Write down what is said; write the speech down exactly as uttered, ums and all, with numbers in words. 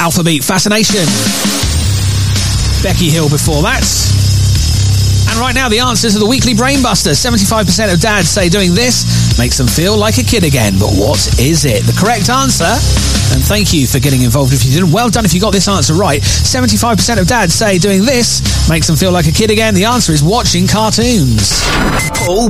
Alphabeat, Fascination. Becky Hill before that. And right now, the answer to the weekly Brainbuster. seventy-five percent of dads say doing this makes them feel like a kid again. But what is it? The correct answer, and thank you for getting involved if you didn't. Well done if you got this answer right. seventy-five percent of dads say doing this makes them feel like a kid again. The answer is watching cartoons. Paul